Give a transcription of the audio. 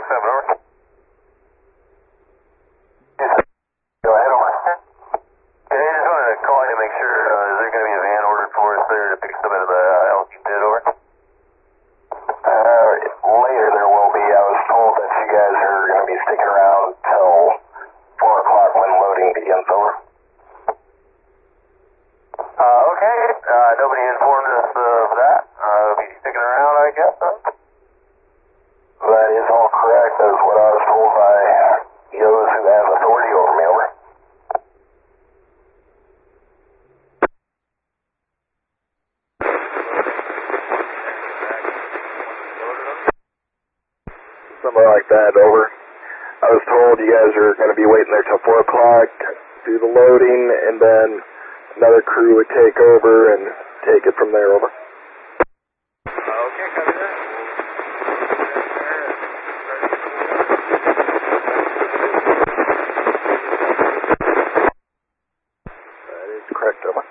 over. Go ahead, over. Okay, I just wanted to call you to make sure, is there going to be a van ordered for us there to pick us up out of the LG pit, over? Later there will be. I was told that you guys are going to be sticking around till 4 o'clock when loading begins, over. Okay, nobody informed us of that. We'll be sticking around, I guess, huh? That is all correct. That is what I was told by those who have authority over me, over. Something like that, over. I was told you guys are going to be waiting there till 4 o'clock, do the loading, and then another crew would take over and take it from there, over. Okay, copy that. That is correct, over.